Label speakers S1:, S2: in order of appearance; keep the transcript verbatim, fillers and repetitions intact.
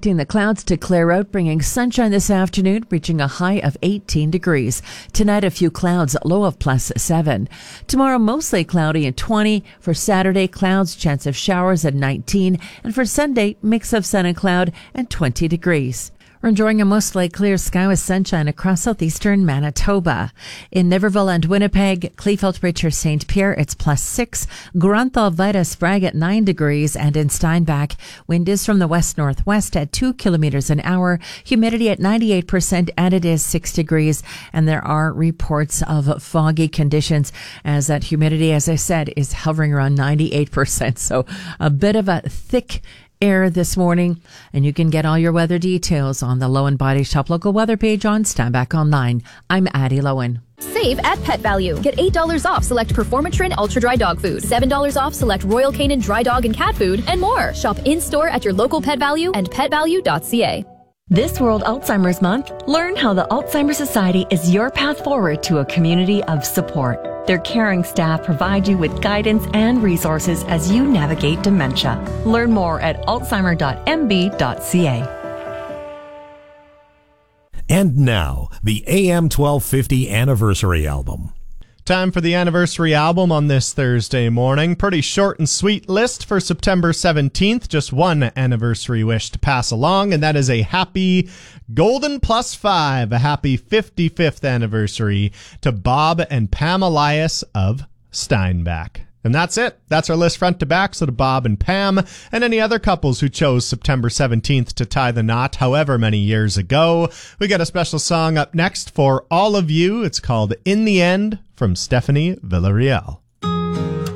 S1: expecting the clouds to clear out, bringing sunshine this afternoon, reaching a high of eighteen degrees. Tonight, a few clouds, low of plus seven. Tomorrow, mostly cloudy and twenty. For Saturday, clouds, chance of showers at nineteen. And for Sunday, mix of sun and cloud and twenty degrees. We're enjoying a mostly clear sky with sunshine across southeastern Manitoba. In Niverville and Winnipeg, Kleefeld, Richard, Saint Pierre, it's plus six. Grunthal, Vida, Sprague at nine degrees. And in Steinbach, wind is from the west-northwest at two kilometers an hour. Humidity at ninety-eight percent, and it is six degrees. And there are reports of foggy conditions as that humidity, as I said, is hovering around ninety-eight percent. So a bit of a thick air this morning, and you can get all your weather details on the Lowen Body Shop local weather page on Steinbach Online. I'm Addie Lowen.
S2: Save at Pet Value. Get eight dollars off select Performatrin Ultra Dry Dog Food, seven dollars off select Royal Canin Dry Dog and Cat Food, and more. Shop in-store at your local Pet Value and pet value dot c a.
S3: This World Alzheimer's Month, learn how the Alzheimer's Society is your path forward to a community of support. Their caring staff provide you with guidance and resources as you navigate dementia. Learn more at alzheimer dot m b dot c a.
S4: And now, the A M twelve fifty Anniversary Album.
S5: Time for the anniversary album on this Thursday morning. Pretty short and sweet list for September seventeenth. Just one anniversary wish to pass along, and that is a happy golden plus five, a happy fifty-fifth anniversary to Bob and Pam Elias of Steinbach. And that's it. That's our list front to back. So to Bob and Pam and any other couples who chose September seventeenth to tie the knot however many years ago. We got a special song up next for all of you. It's called In the End from Stephanie Villarreal.